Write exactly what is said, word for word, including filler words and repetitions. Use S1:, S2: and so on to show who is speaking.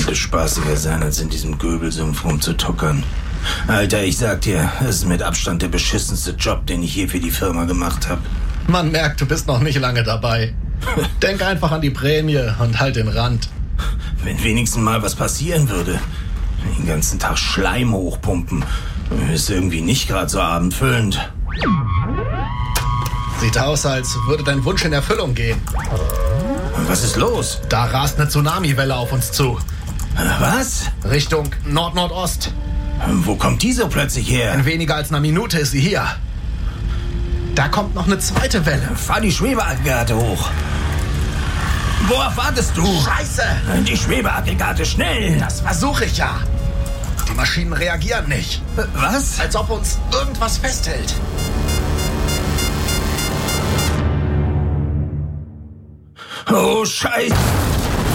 S1: könnte spaßiger sein, als in diesem Göbelsumpf rumzutuckern. Alter, ich sag dir, das ist mit Abstand der beschissenste Job, den ich je für die Firma gemacht habe.
S2: Man merkt, du bist noch nicht lange dabei. Denk einfach an die Prämie und halt den Rand.
S1: Wenn wenigstens mal was passieren würde. Den ganzen Tag Schleim hochpumpen. Ist irgendwie nicht gerade so abendfüllend.
S2: Sieht aus, als würde dein Wunsch in Erfüllung gehen.
S1: Was ist los?
S2: Da rast eine Tsunamiwelle auf uns zu.
S1: Was?
S2: Richtung Nord-Nordost.
S1: Wo kommt die so plötzlich her?
S2: In weniger als einer Minute ist sie hier. Da kommt noch eine zweite Welle.
S1: Fahr die Schwebeaggregate hoch. Worauf wartest du?
S2: Scheiße!
S1: Die Schwebeaggregate, schnell!
S2: Das versuche ich ja. Die Maschinen reagieren nicht.
S1: Was?
S2: Als ob uns irgendwas festhält.
S1: Oh, Scheiße!